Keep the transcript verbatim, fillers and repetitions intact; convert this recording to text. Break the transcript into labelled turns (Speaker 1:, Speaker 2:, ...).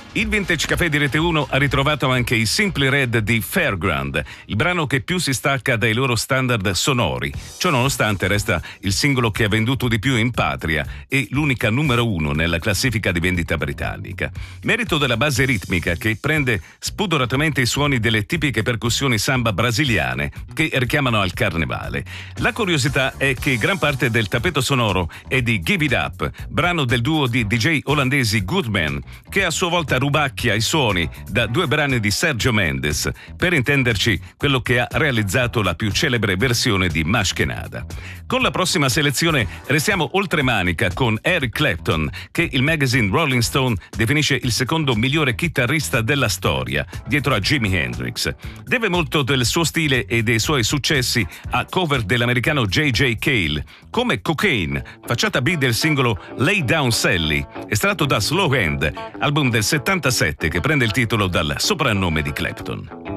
Speaker 1: Il Vintage Café di Rete uno ha ritrovato anche i Simply Red di Fairground, il brano che più si stacca dai loro standard sonori. Ciò nonostante resta il singolo che ha venduto di più in patria e l'unica numero uno nella classifica di vendita britannica. Merito della base ritmica che prende spudoratamente i suoni delle tipiche percussioni samba brasiliane che richiamano al carnevale. La curiosità è che gran parte del tappeto sonoro è di Give It Up, brano del duo di D J olandesi Goodman, che a sua volta rubacchia i suoni da due brani di Sergio Mendes, per intenderci quello che ha realizzato la più celebre versione di Mashkenada. Con la prossima selezione restiamo oltre manica con Eric Clapton, che il magazine Rolling Stone definisce il secondo migliore chitarrista della storia, dietro a Jimi Hendrix. Deve molto del suo stile e dei suoi successi a cover dell'americano J J Cale, come Cocaine, facciata B del singolo Lay Down Sally, estratto da Slow Hand, album del settantasette che prende il titolo dal soprannome di Clapton.